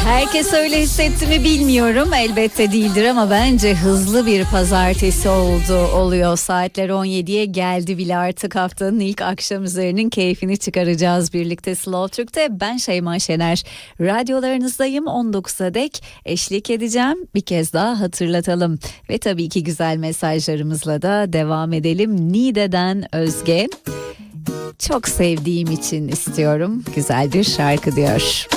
Herkes öyle hissetti mi bilmiyorum, elbette değildir ama bence hızlı bir pazartesi oluyor. Saatler 17'ye geldi bile, artık haftanın ilk akşam üzerinin keyfini çıkaracağız birlikte Slow Türk'te. Ben Şeyma Şener, radyolarınızdayım, 19'a dek eşlik edeceğim. Bir kez daha hatırlatalım ve tabii ki güzel mesajlarımızla da devam edelim. Niğde'den Özge, çok sevdiğim için istiyorum, güzel bir şarkı diyor.